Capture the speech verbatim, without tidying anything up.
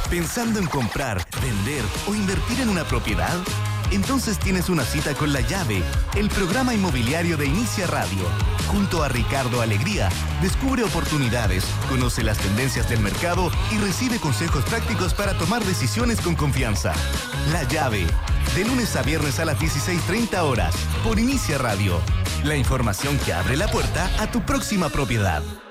¿Pensando en comprar, vender o invertir en una propiedad? Entonces tienes una cita con La Llave, el programa inmobiliario de Inicia Radio. Junto a Ricardo Alegría, descubre oportunidades, conoce las tendencias del mercado y recibe consejos prácticos para tomar decisiones con confianza. La Llave, de lunes a viernes a las dieciséis treinta horas, por Inicia Radio. La información que abre la puerta a tu próxima propiedad.